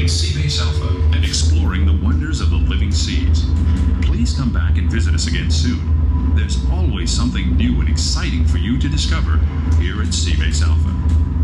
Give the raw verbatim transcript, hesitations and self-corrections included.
Seabase Alpha and exploring the wonders of the living seas. Please come back and visit us again soon. There's always something new and exciting for you to discover here at Seabase Alpha.